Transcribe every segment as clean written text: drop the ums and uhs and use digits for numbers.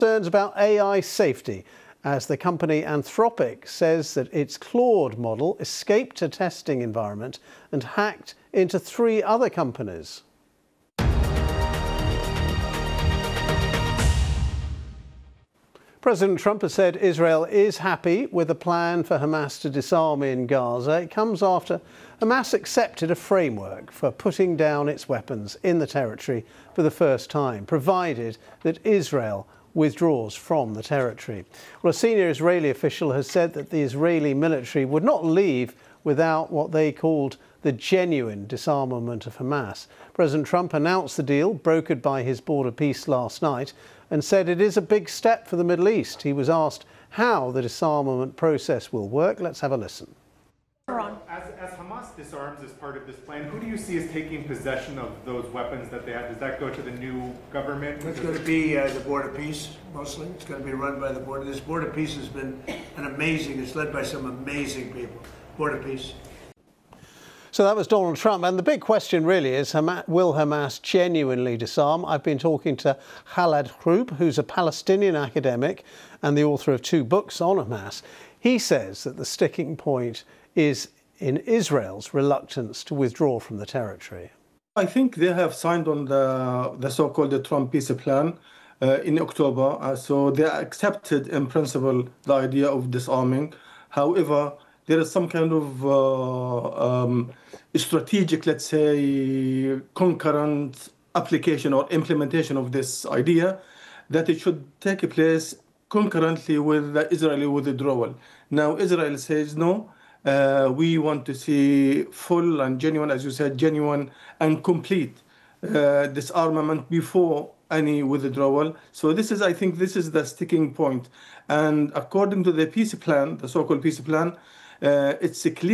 Concerns about AI safety as the company Anthropic says that its Claude model escaped a testing environment and hacked into 3 other companies. President Trump has said Israel is happy with a plan for Hamas to disarm in Gaza. It comes after Hamas accepted a framework for putting down its weapons in the territory for the first time, provided that Israel withdraws from the territory. Well, a senior Israeli official has said that the Israeli military would not leave without what they called the genuine disarmament of Hamas. President Trump announced the deal brokered by his border peace last night and said it is a big step for the Middle East. He was asked how the disarmament process will work. Let's have a listen. As Hamas disarms as part of this plan, who do you see as taking possession of those weapons that they have? Does that go to the new government? It's going to be the border peace, mostly. It's going to be run by the border. This border peace has been it's led by some amazing people. Border peace. So that was Donald Trump. And the big question really is, will Hamas genuinely disarm? I've been talking to Khaled Khroub, who's a Palestinian academic and the author of 2 books on Hamas. He says that the sticking point is in Israel's reluctance to withdraw from the territory. I think they have signed on the so-called Trump peace plan in October. So they accepted in principle the idea of disarming. However, there is some kind of strategic, let's say, concurrent application or implementation of this idea that it should take place concurrently with the Israeli withdrawal. Now, Israel says no. We want to see full and genuine, as you said, genuine and complete disarmament before any withdrawal. So I think this is the sticking point. And according to the peace plan, the so-called peace plan, it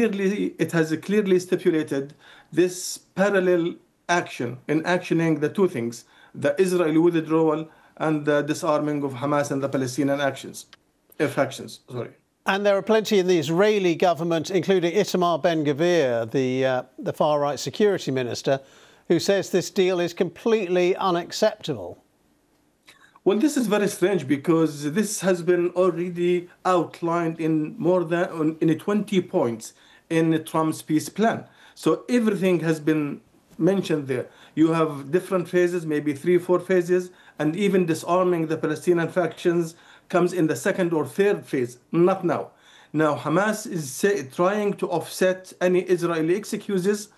has clearly stipulated this parallel action in actioning the 2 things, the Israeli withdrawal and the disarming of Hamas and the Palestinian factions. And there are plenty in the Israeli government, including Itamar Ben-Gvir, the far-right security minister, who says this deal is completely unacceptable. Well, this is very strange because this has been already outlined in more than 20 points in Trump's peace plan. So everything has been mentioned there. You have different phases, maybe 3 or 4 phases, and even disarming the Palestinian factions comes in the 2nd or 3rd phase, not now. Now, Hamas is trying to offset any Israeli excuses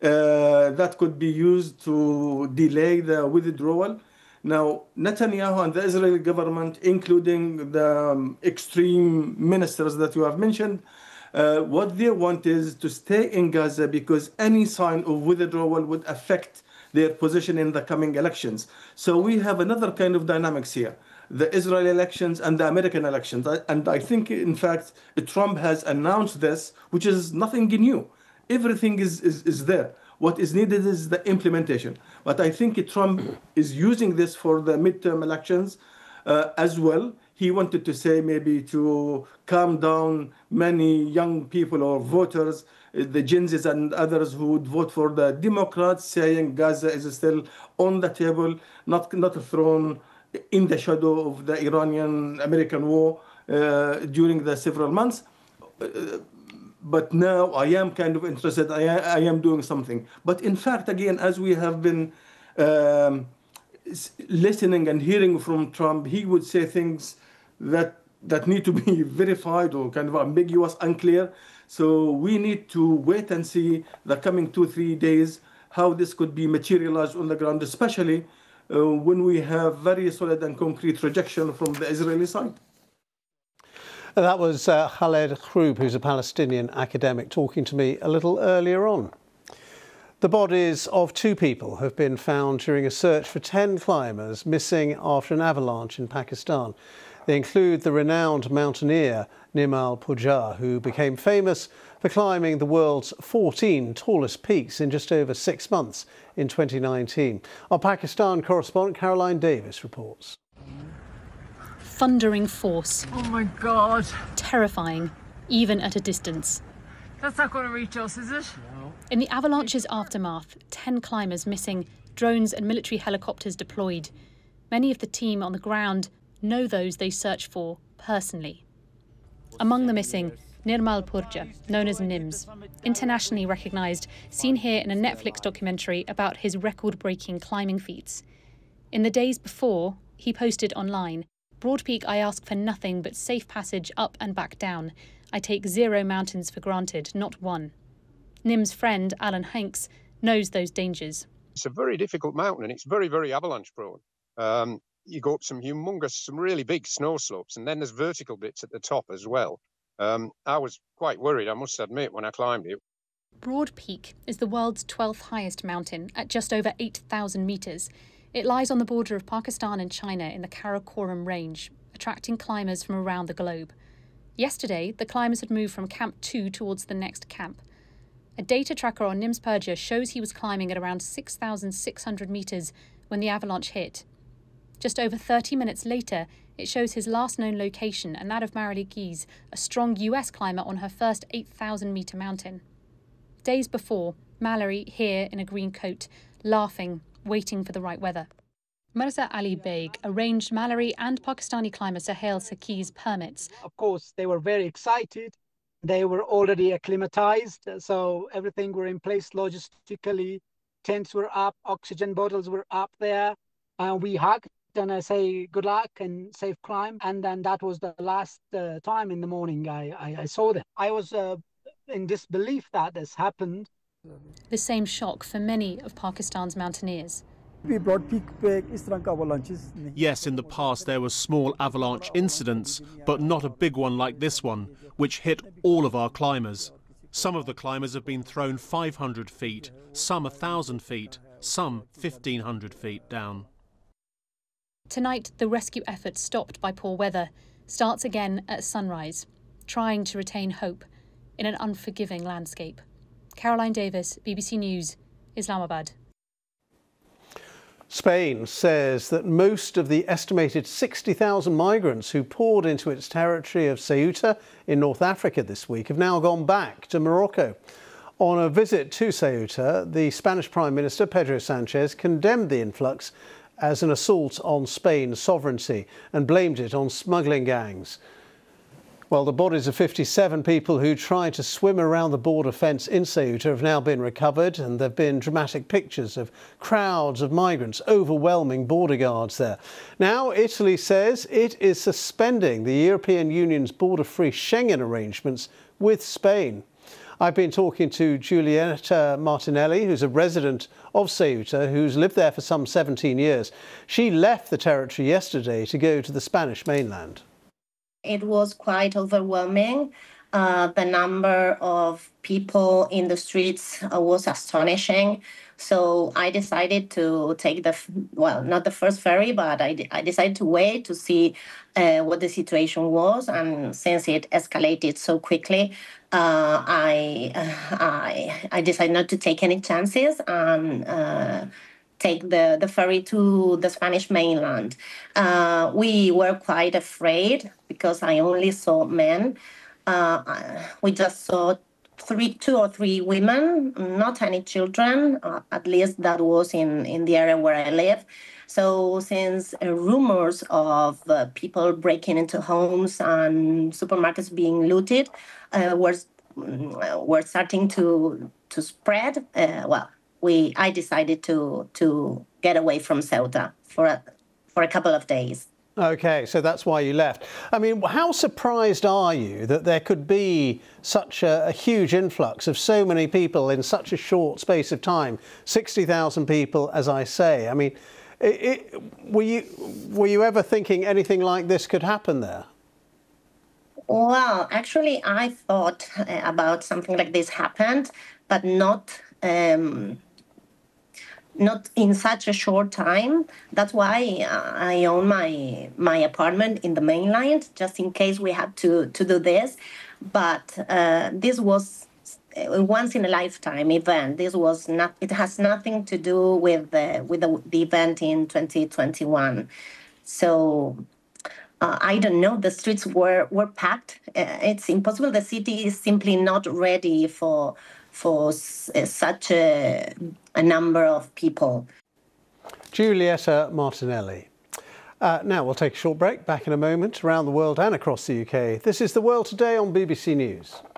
that could be used to delay the withdrawal. Now, Netanyahu and the Israeli government, including the extreme ministers that you have mentioned, what they want is to stay in Gaza because any sign of withdrawal would affect their position in the coming elections. So we have another kind of dynamics here, the Israeli elections and the American elections. And I think, in fact, Trump has announced this, which is nothing new. Everything is there. What is needed is the implementation. But I think Trump is using this for the midterm elections as well. He wanted to say maybe to calm down many young people or voters, the Gen Zs and others who would vote for the Democrats, saying Gaza is still on the table, not thrown in the shadow of the Iranian-American war during the several months. But now I am kind of interested, I am doing something. But in fact, again, as we have been listening and hearing from Trump, he would say things that need to be verified or kind of ambiguous, unclear. So we need to wait and see the coming 2-3 days how this could be materialized on the ground, especially when we have very solid and concrete rejection from the Israeli side. That was Khaled Khroub, who's a Palestinian academic, talking to me a little earlier on. The bodies of 2 people have been found during a search for 10 climbers missing after an avalanche in Pakistan. They include the renowned mountaineer Nimal Pujjar, who became famous for climbing the world's 14 tallest peaks in just over 6 months in 2019. Our Pakistan correspondent Caroline Davis reports. Thundering force. Oh my God. Terrifying, even at a distance. That's not going to reach us, is it? No. In the avalanche's aftermath, 10 climbers missing, drones and military helicopters deployed. Many of the team on the ground know those they search for personally. Among the missing, Nirmal Purja, known as Nims, internationally recognised, seen here in a Netflix documentary about his record-breaking climbing feats. In the days before, he posted online, "Broad Peak, I ask for nothing but safe passage up and back down. I take 0 mountains for granted, not one." Nim's friend, Alan Hanks, knows those dangers. It's a very difficult mountain and it's very, very avalanche prone. You go up some really big snow slopes, and then there's vertical bits at the top as well. I was quite worried, I must admit, when I climbed it. Broad Peak is the world's 12th highest mountain at just over 8,000 metres. It lies on the border of Pakistan and China in the Karakoram range, attracting climbers from around the globe. Yesterday, the climbers had moved from Camp 2 towards the next camp. A data tracker on Nims Purja shows he was climbing at around 6,600 metres when the avalanche hit. Just over 30 minutes later, it shows his last known location and that of Marilee Gies, a strong US climber on her first 8,000-metre mountain. Days before, Mallory here in a green coat, laughing, waiting for the right weather. Mirza Ali Beg arranged Mallory and Pakistani climber Suhail Saki's permits. Of course, they were very excited. They were already acclimatized, so everything were in place logistically. Tents were up, oxygen bottles were up there. We hugged and I say good luck and safe climb. And then that was the last time in the morning I saw them. I was in disbelief that this happened. The same shock for many of Pakistan's mountaineers. Yes, in the past there were small avalanche incidents, but not a big one like this one, which hit all of our climbers. Some of the climbers have been thrown 500 feet, some 1,000 feet, some 1,500 feet down. Tonight, the rescue effort, stopped by poor weather, starts again at sunrise, trying to retain hope in an unforgiving landscape. Caroline Davis, BBC News, Islamabad. Spain says that most of the estimated 60,000 migrants who poured into its territory of Ceuta in North Africa this week have now gone back to Morocco. On a visit to Ceuta, the Spanish Prime Minister Pedro Sanchez condemned the influx as an assault on Spain's sovereignty and blamed it on smuggling gangs. Well, the bodies of 57 people who tried to swim around the border fence in Ceuta have now been recovered, and there have been dramatic pictures of crowds of migrants overwhelming border guards there. Now, Italy says it is suspending the European Union's border-free Schengen arrangements with Spain. I've been talking to Giulietta Martinelli, who's a resident of Ceuta, who's lived there for some 17 years. She left the territory yesterday to go to the Spanish mainland. It was quite overwhelming. The number of people in the streets was astonishing. So I decided to take not the first ferry, but I decided to wait to see what the situation was. And since it escalated so quickly, I decided not to take any chances and take the ferry to the Spanish mainland. We were quite afraid because I only saw men. We just saw 2 or 3 women, not any children. At least that was in the area where I live. So since rumors of people breaking into homes and supermarkets being looted were starting to spread, I decided to get away from Ceuta for a couple of days. OK, so that's why you left. I mean, how surprised are you that there could be such a huge influx of so many people in such a short space of time? 60,000 people, as I say. I mean, were you ever thinking anything like this could happen there? Well, actually, I thought about something like this happened, but not in such a short time. That's why I own my apartment in the mainland, just in case we had to do this. But this was a once in a lifetime event. This was not. It has nothing to do with the event in 2021. So I don't know. The streets were packed. It's impossible. The city is simply not ready for such a number of people. Giulietta Martinelli. Now we'll take a short break. Back in a moment. Around the world and across the UK. This is The World Today on BBC News.